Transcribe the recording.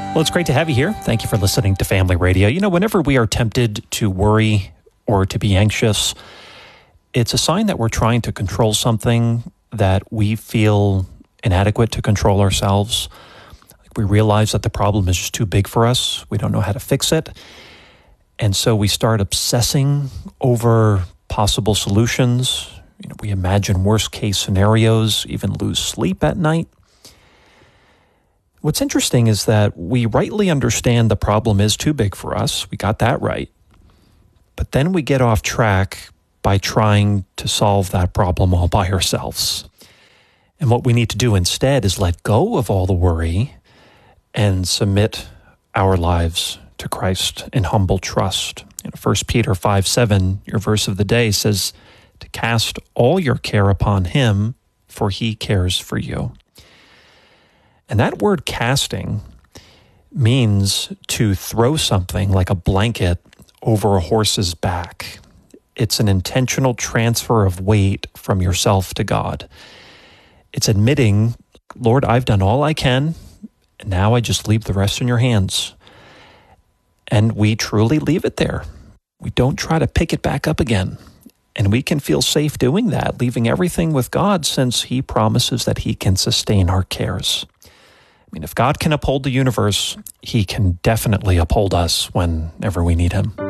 Well, it's great to have you here. Thank you for listening to Family Radio. You know, whenever we are tempted to worry or to be anxious, it's a sign that we're trying to control something that we feel inadequate to control ourselves. We realize that the problem is just too big for us. We don't know how to fix it. And so we start obsessing over possible solutions. You know, we imagine worst case scenarios, even lose sleep at night. What's interesting is that we rightly understand the problem is too big for us. We got that right. But then we get off track by trying to solve that problem all by ourselves. And what we need to do instead is let go of all the worry and submit our lives to Christ in humble trust. 1 Peter 5:7, your verse of the day, says to cast all your care upon him, for he cares for you. And that word casting means to throw something like a blanket over a horse's back. It's an intentional transfer of weight from yourself to God. It's admitting, Lord, I've done all I can, and now I just leave the rest in your hands. And we truly leave it there. We don't try to pick it back up again. And we can feel safe doing that, leaving everything with God, since he promises that he can sustain our cares. I mean, if God can uphold the universe, he can definitely uphold us whenever we need him.